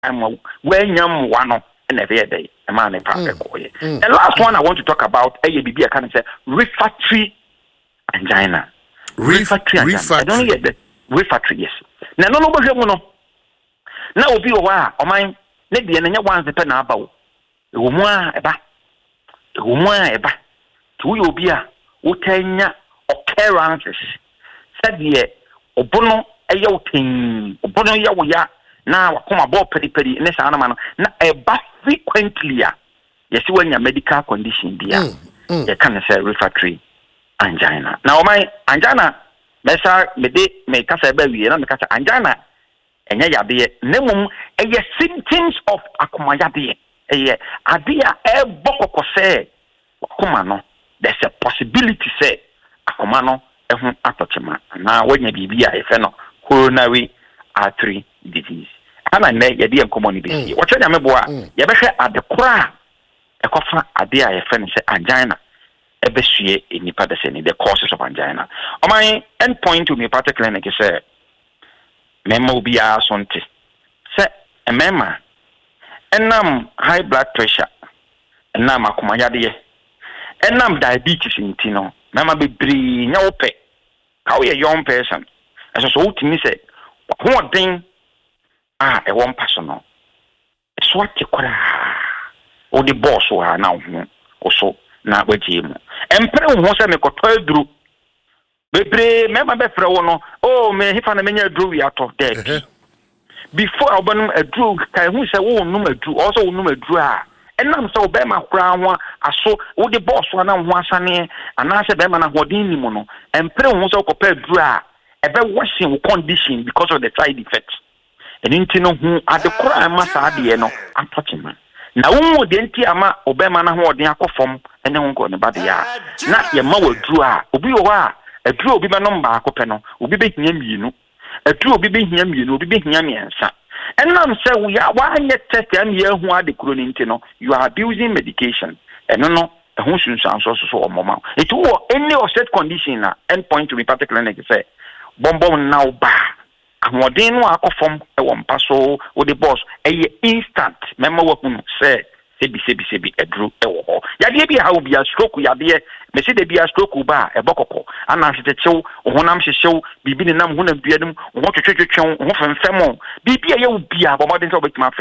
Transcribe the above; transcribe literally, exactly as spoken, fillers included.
I'm when yam one and every day a man in power. The last one I want to talk about A B B I can say refractory angina. Refractory angina. I don't get the refractory, yes. Now no no now be a while or mine, let the enemy ones the pen about. The woman a bat. The woman a bat. To you be a Utania occurrences. Said ye, Obono a yoting, Obono ya. Now, come about petty petty in this animal. Now, a bat frequently. Yes, when your medical condition, dear, you can say refractory angina. Now, my angina, Messa, Mede, make us a baby, and make us angina. And ya be nemum, a symptoms of akumayadi. A idea, a boko say, Kumano, there's a possibility, say, Akumano, a home approachment. Now, when you be a feno, coronary artery disease. And I may be a community. What you boy, you better at the cra a coffer idea a friend say angina. A bessie in the Patterson, the causes of angina. On my end point to me, particularly, like I said, memo be our son. Say a memma, and nam high blood pressure, and nam akumayadi, and nam diabetes in Tino. Mamma be bree, no pay. How a young person, as a so to me say, what thing. Ah, a one personal. It's what you cry. Or the boss who are now also now with him. And pray once I make a twelve drew. Baby, remember Befra, oh, may he find a many drew out of debt. Before I burn a drew, who say, oh, no, drew, also no, drew. And I'm so Bema crown one, I saw all the boss one on one sunny, and I said, Bema, what in mono, and pray once I compare drew. A very washing condition because of the side effects. And into no who at the crime must add no I'm touching man. Now who the anti ama obema na ho de akofom ene ho go ne ba de ya na ye ma wadru a obi wo a adru obi be number akopɛ no obi be hia mienu adru obi be hia mienu obi be hia miensa enam say we ya wa anye test am ye hu ade kuro ni nti no you are abusing medication eno no ehun sunsan so so omoma it wo any offset condition na end point to be particularly like say bombom now ba Amodin no akofom e wo mpa so wo the boss e instant memo wo kunu say sebi sebi sebi edru e wo ho yade bi ha obi a stroke yade me se de bi a stroke ba e bokoko ana hwete chew honam hyehyew bibi ne nam honam biadum wo twetwetwetwen wo femfem bibi a ye obi a bomodin so obetima